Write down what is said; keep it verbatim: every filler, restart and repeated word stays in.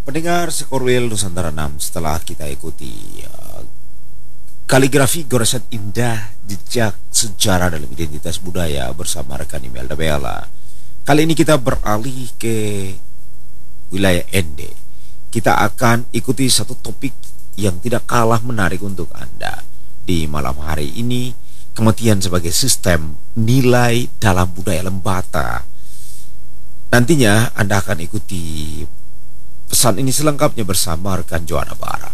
Pendengar Sekorwil Nusantara enam, setelah kita ikuti uh, kaligrafi goresan indah jejak sejarah dalam identitas budaya bersama rekan Imelda Bella. Kali ini kita beralih ke wilayah Ende. Kita akan ikuti satu topik yang tidak kalah menarik untuk Anda. Di malam hari ini, kematian sebagai sistem nilai dalam budaya Lembata. Nantinya Anda akan ikuti pesan ini selengkapnya bersama rekan Joanna Bara.